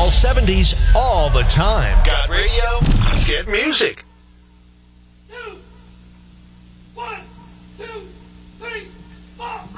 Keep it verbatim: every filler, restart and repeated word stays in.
all seventies all the time. Got radio? Get music.